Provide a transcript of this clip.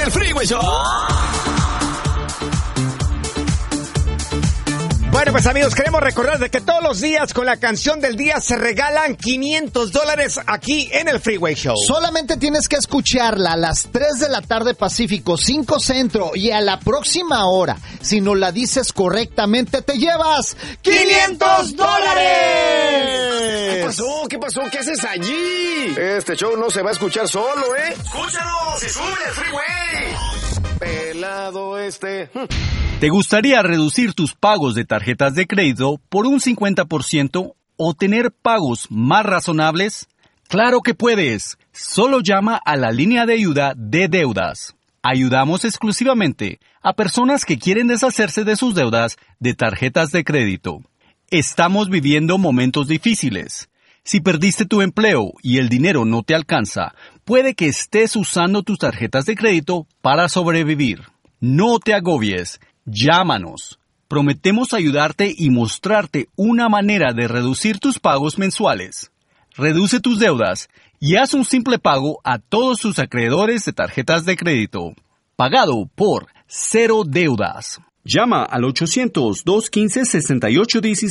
el Freeway Show. Bueno, pues amigos, queremos recordar de que todos los días con la canción del día se regalan $500 aquí en el Freeway Show. Solamente tienes que escucharla a las 3 de la tarde Pacífico, 5 Centro, y a la próxima hora, si no la dices correctamente, te llevas $500. ¿Qué pasó? ¿Qué pasó? ¿Qué haces allí? Este show no se va a escuchar solo, ¿eh? ¡Escúchanos y sube el Freeway! Pelado este. ¿Te gustaría reducir tus pagos de tarjetas de crédito por un 50% o tener pagos más razonables? ¡Claro que puedes! Solo llama a la línea de ayuda de deudas. Ayudamos exclusivamente a personas que quieren deshacerse de sus deudas de tarjetas de crédito. Estamos viviendo momentos difíciles. Si perdiste tu empleo y el dinero no te alcanza, puede que estés usando tus tarjetas de crédito para sobrevivir. No te agobies. Llámanos. Prometemos ayudarte y mostrarte una manera de reducir tus pagos mensuales. Reduce tus deudas y haz un simple pago a todos tus acreedores de tarjetas de crédito. Pagado por Cero Deudas. Llama al 800-215-6816